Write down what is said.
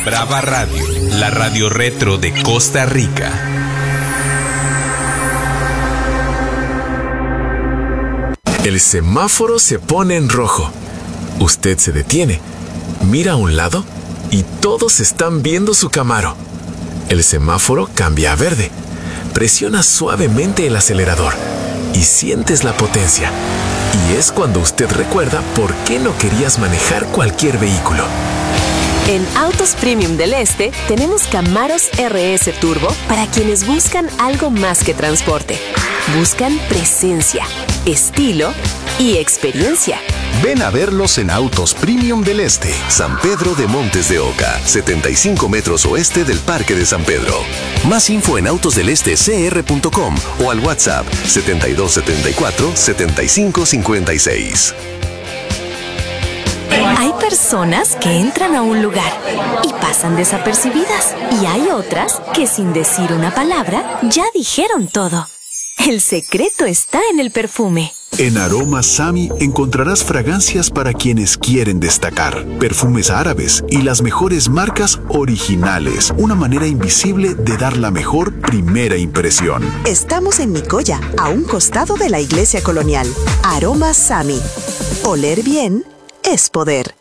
Brava Radio, la radio retro de Costa Rica. El semáforo se pone en rojo. Usted se detiene, mira a un lado y todos están viendo su Camaro. El semáforo cambia a verde. Presiona suavemente el acelerador y sientes la potencia. Y es cuando usted recuerda por qué no querías manejar cualquier vehículo. En Autos Premium del Este tenemos Camaros RS Turbo para quienes buscan algo más que transporte. Buscan presencia, estilo y experiencia. Ven a verlos en Autos Premium del Este, San Pedro de Montes de Oca, 75 metros oeste del Parque de San Pedro. Más info en autosdelestecr.com o al WhatsApp 7274-7556. Hay personas que entran a un lugar y pasan desapercibidas. Y hay otras que sin decir una palabra ya dijeron todo. El secreto está en el perfume. En Aroma Sami encontrarás fragancias para quienes quieren destacar, perfumes árabes y las mejores marcas originales, una manera invisible de dar la mejor primera impresión. Estamos en Nicoya, a un costado de la iglesia colonial. Aroma Sami. Oler bien es poder.